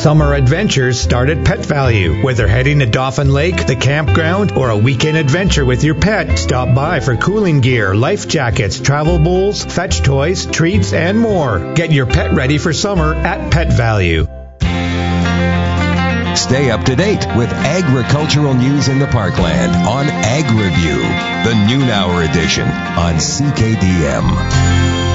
Summer adventures start at Pet Value. Whether heading to Dauphin Lake, the campground, or a weekend adventure with your pet, stop by for cooling gear, life jackets, travel bowls, fetch toys, treats, and more. Get your pet ready for summer at Pet Value. Stay up to date with agricultural news in the Parkland on Ag Review, the noon hour edition on CKDM.